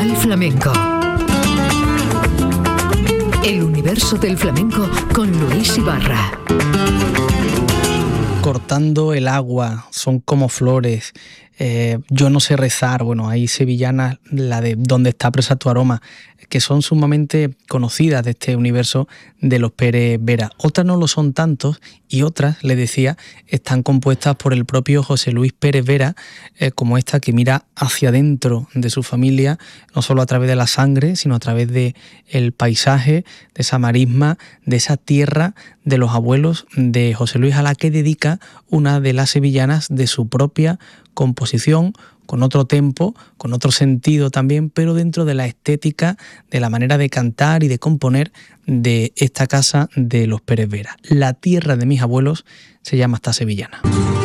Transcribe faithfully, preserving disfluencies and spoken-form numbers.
Capital Flamenco. El universo del flamenco con Luis Ibarra. Cortando el agua, son como flores. Eh, yo no sé rezar. Bueno, hay sevillanas, la de Donde está presa tu aroma, que son sumamente conocidas de este universo de los Pérez Vera. Otras no lo son tantos y otras, les decía, están compuestas por el propio José Luis Pérez Vera, eh, como esta que mira hacia dentro de su familia, no solo a través de la sangre, sino a través de el paisaje, de esa marisma, de esa tierra de los abuelos de José Luis, a la que dedica una de las sevillanas de su propia composición, con otro tempo, con otro sentido también, pero dentro de la estética, de la manera de cantar y de componer de esta casa de los Pérez Vera. La tierra de mis abuelos se llama esta sevillana.